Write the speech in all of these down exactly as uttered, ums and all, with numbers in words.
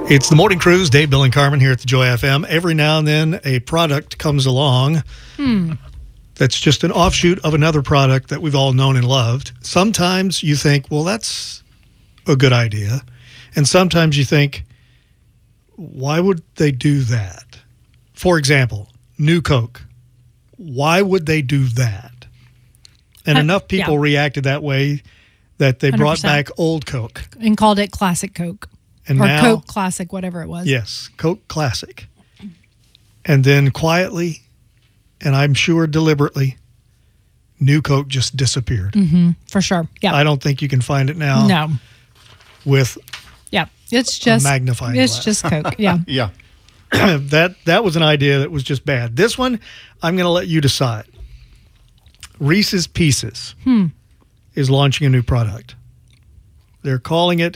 It's the Morning Cruise. Dave, Bill, and Carmen here at the Joy F M. Every now and then, a product comes along hmm. that's just an offshoot of another product that we've all known and loved. Sometimes you think, well, that's a good idea. And sometimes you think, why would they do that? For example, New Coke. Why would they do that? And uh, enough people yeah. reacted that way that they brought one hundred percent back Old Coke. And called it Classic Coke. And or now, Coke Classic, whatever it was. Yes, Coke Classic. And then quietly, and I'm sure deliberately, New Coke just disappeared. Mm-hmm, for sure. Yeah. I don't think you can find it now. No. With yeah, it's just a magnifying It's glass. just Coke. Yeah. yeah. that that was an idea that was just bad. This one, I'm going to let you decide. Reese's Pieces hmm. is launching a new product. They're calling it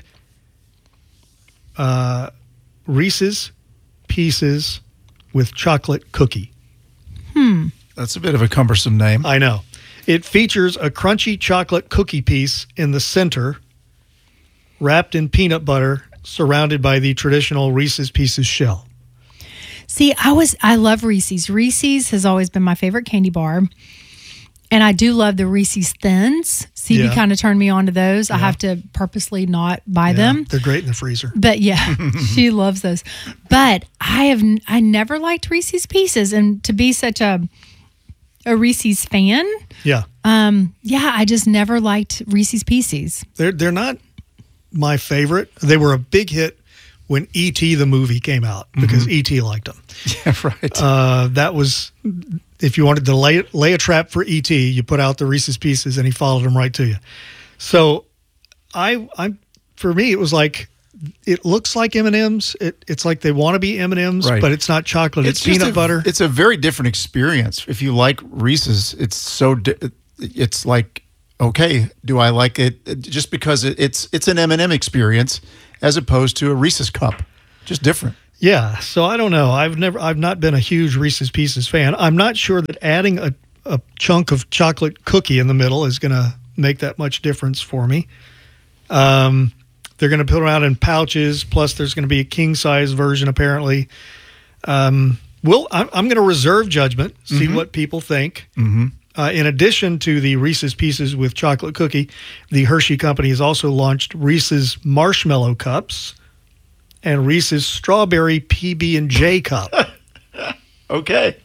uh, Reese's Pieces with chocolate cookie. Hmm. That's a bit of a cumbersome name. I know. It features a crunchy chocolate cookie piece in the center, wrapped in peanut butter, surrounded by the traditional Reese's Pieces shell. See, I was I love Reese's. Reese's has always been my favorite candy bar. And I do love the Reese's Thins. C B yeah. kind of turned me on to those. Yeah. I have to purposely not buy yeah, them. They're great in the freezer. But yeah, she loves those. But I have I never liked Reese's Pieces, and to be such a a Reese's fan, yeah, um, yeah, I just never liked Reese's Pieces. They're they're not my favorite. They were a big hit when E T the movie came out because mm-hmm. E T liked them. Yeah, right. Uh, that was. If you wanted to lay lay a trap for E T, you put out the Reese's Pieces, and he followed them right to you. So, I, I, for me, it was like it looks like M and M's. It, it's like they want to be M and M's, right. but it's not chocolate. It's, it's peanut a, butter. It's a very different experience. If you like Reese's, it's so. Di- it's like, okay, do I like it? Just because it, it's it's an M and M experience as opposed to a Reese's cup, just different. Yeah, so I don't know. I've never, I've not been a huge Reese's Pieces fan. I'm not sure that adding a, a chunk of chocolate cookie in the middle is going to make that much difference for me. Um, they're going to put them out in pouches. Plus, there's going to be a king size version apparently. Um, we'll, I'm, I'm going to reserve judgment, see mm-hmm. what people think. Mm-hmm. Uh, in addition to the Reese's Pieces with chocolate cookie, the Hershey Company has also launched Reese's Marshmallow Cups and Reese's Strawberry P B and J Cup. Okay.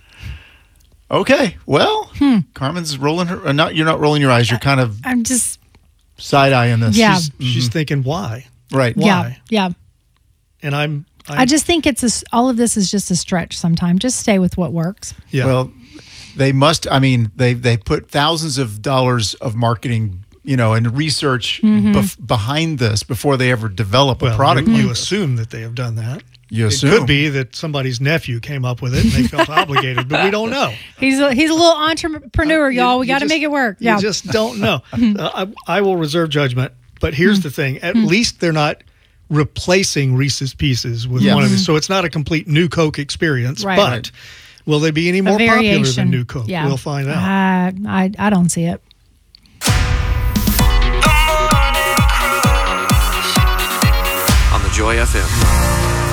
Okay. Well, hmm. Carmen's rolling her. Uh, not you're not rolling your eyes. You're kind of. I'm just side eyeing this. Yeah. She's, mm-hmm. she's thinking why. Right. Why? Yeah. Yeah. And I'm. I'm I just think it's a, all of this is just a stretch. Sometimes just stay with what works. Yeah. Well, they must. I mean, they they put thousands of dollars of marketing. You know, and research mm-hmm. bef- behind this before they ever develop well, a product. You, like you this. assume that they have done that. You assume. It could be that somebody's nephew came up with it and they felt obligated, but we don't know. He's a, he's a little entrepreneur, uh, you, y'all. We got to make it work. You yeah. just don't know. uh, I, I will reserve judgment, but here's the thing. At least they're not replacing Reese's Pieces with yeah. one of these. So it's not a complete new Coke experience, right. but will they be any more popular than New Coke? Yeah. We'll find out. Uh, I, I don't see it. Joy F M.